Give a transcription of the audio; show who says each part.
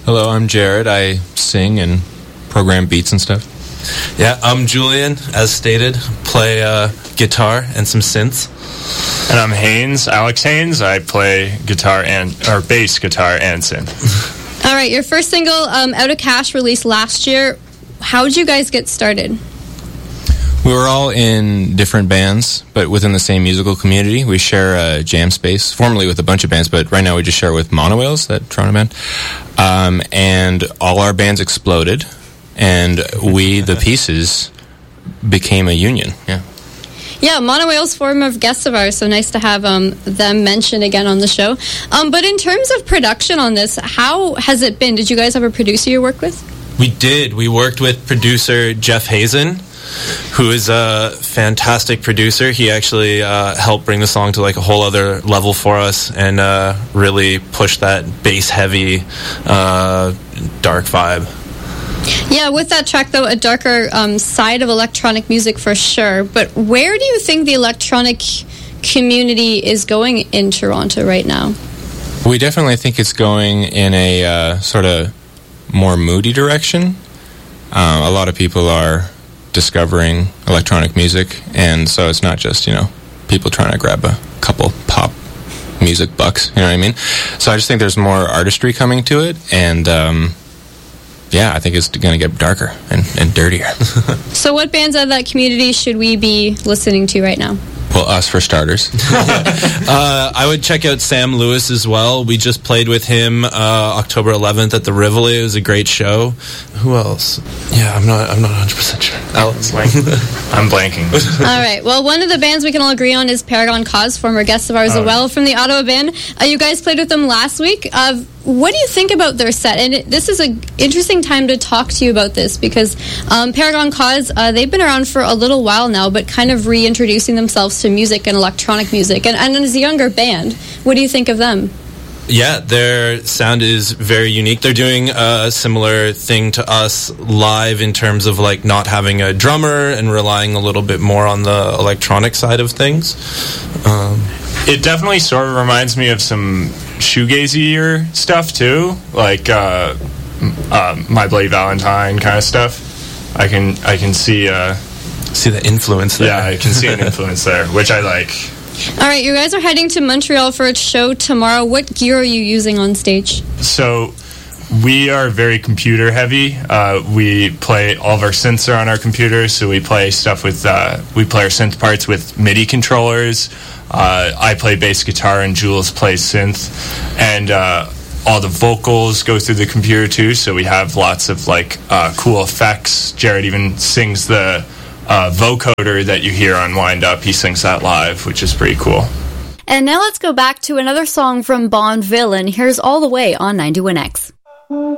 Speaker 1: Hello, I'm Jared. I sing and program beats and stuff.
Speaker 2: Yeah, I'm Julian, as stated. Play guitar and some synths.
Speaker 3: And I'm Haynes, Alex Haynes. I play bass guitar and synth.
Speaker 4: All right, your first single, Out of Cash, released last year. How did you guys get started?
Speaker 1: We were all in different bands, but within the same musical community. We share a jam space, formerly with a bunch of bands, but right now we just share with Monowhales, that Toronto band. And all our bands exploded, and we, the Pieces, became a union.
Speaker 4: Yeah, Monowhales, former guests of ours, so nice to have them mentioned again on the show. But in terms of production on this, how has it been? Did you guys have a producer you worked with?
Speaker 2: We did. We worked with producer Jeff Hazen, who is a fantastic producer. He actually helped bring the song to like a whole other level for us and really push that bass-heavy, dark vibe.
Speaker 4: Yeah, with that track, though, a darker side of electronic music for sure. But where do you think the electronic community is going in Toronto right now?
Speaker 1: We definitely think it's going in a sort of more moody direction. A lot of people are discovering electronic music, and so it's not just, people trying to grab a couple pop music bucks, you know what I mean? So I just think there's more artistry coming to it, and I think it's going to get darker and dirtier.
Speaker 4: So what bands out of that community should we be listening to right now?
Speaker 1: Well, us for starters.
Speaker 2: I would check out Sam Lewis as well. We just played with him October 11th at the Rivoli. It was a great show. Who else? Yeah, I'm not 100% sure. Alex?
Speaker 3: I'm blanking.
Speaker 4: All right. Well, one of the bands we can all agree on is Paragon Cause, former guests of ours as well from the Ottawa band. You guys played with them last week. What do you think about their set? And this is an interesting time to talk to you about this because Paragon Cause, they've been around for a little while now, but kind of reintroducing themselves to music and electronic music. And as a younger band, what do you think of them?
Speaker 2: Yeah, their sound is very unique. They're doing a similar thing to us live in terms of like not having a drummer and relying a little bit more on the electronic side of things.
Speaker 3: It definitely sort of reminds me of some shoegazier stuff too, like My Bloody Valentine kind of stuff. I can see
Speaker 2: the influence there.
Speaker 3: Yeah, I can see an influence there, which I like.
Speaker 4: All right, you guys are heading to Montreal for a show tomorrow. What gear are you using on stage?
Speaker 3: So we are very computer heavy. We play, all of our synths are on our computers, so we play stuff with, we play our synth parts with MIDI controllers. I play bass guitar and Jules plays synth. And all the vocals go through the computer too, so we have lots of like cool effects. Jared even sings the vocoder that you hear on Wind Up. He sings that live, which is pretty cool.
Speaker 5: And now let's go back to another song from Bonneville, and here's All the Way on 91X.